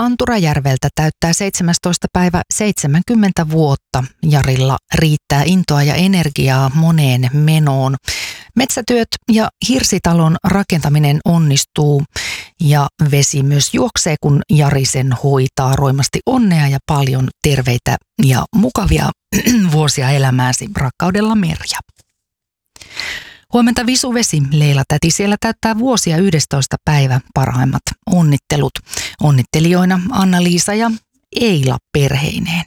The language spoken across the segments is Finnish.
Anturajärveltä täyttää 17. päivä 70 vuotta. Jarilla riittää intoa ja energiaa moneen menoon. Metsätyöt ja hirsitalon rakentaminen onnistuu ja vesi myös juoksee, kun Jari sen hoitaa. Roimasti onnea ja paljon terveitä ja mukavia vuosia elämääsi. Rakkaudella, Merja. Huomenta Visuvesi, Leila-täti siellä täyttää vuosia 11. päivä. Parhaimmat onnittelut. Onnittelijoina Anna-Liisa ja Eila perheineen.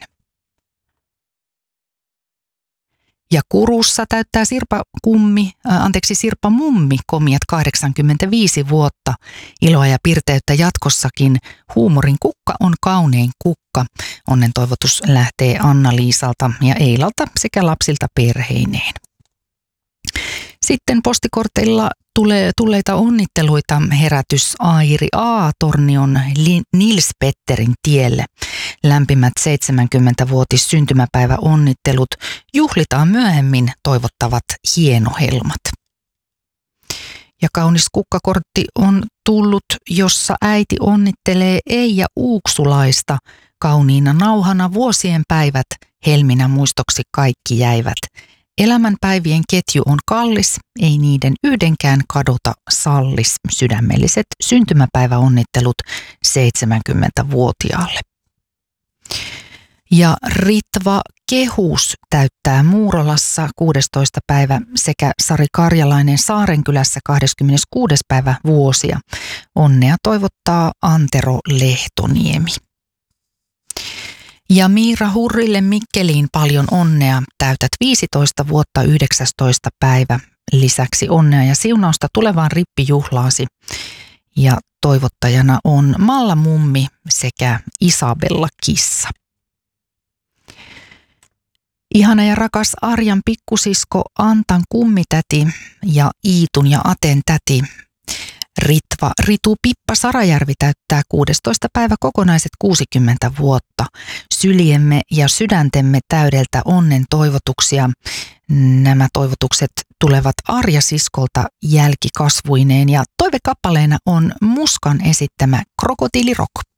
Ja Kurussa täyttää Sirpa Mummi komiat 85 vuotta. Iloa ja pirteyttä jatkossakin. Huumorin kukka on kaunein kukka. Onnen toivotus lähtee Anna-Liisalta ja Eilalta sekä lapsilta perheineen. Sitten postikorteilla tulleita onnitteluita. Herätys Airi A. Tornion Nils Petterin tielle. Lämpimät 70-vuotis syntymäpäivä onnittelut. Juhlitaan myöhemmin, toivottavat hienohelmat. Ja kaunis kukkakortti on tullut, jossa äiti onnittelee Eija Uuksulaista. Kauniina nauhana vuosien päivät, helminä muistoksi kaikki jäivät. Elämänpäivien ketju on kallis, ei niiden yhdenkään kadota sallis. Sydämelliset syntymäpäiväonnittelut 70-vuotiaalle. Ja Ritva Kehus täyttää Muurolassa 16. päivä sekä Sari Karjalainen Saarenkylässä 26. päivä vuosia. Onnea toivottaa Antero Lehtoniemi. Ja Miira Hurrille Mikkeliin paljon onnea. Täytät 15 vuotta 19. päivä. Lisäksi onnea ja siunausta tulevaan rippijuhlaasi. Ja toivottajana on Malla Mummi sekä Isabella Kissa. Ihana ja rakas Arjan pikkusisko Antan kummitäti ja Iitun ja Aten täti. Ritu Pippa Sarajärvi täyttää 16. päivä kokonaiset 60 vuotta. Syliemme ja sydäntemme täydeltä onnen toivotuksia. Nämä toivotukset tulevat Arja-siskolta jälkikasvuineen ja toivekappaleena on Muskan esittämä Krokotiili Rock.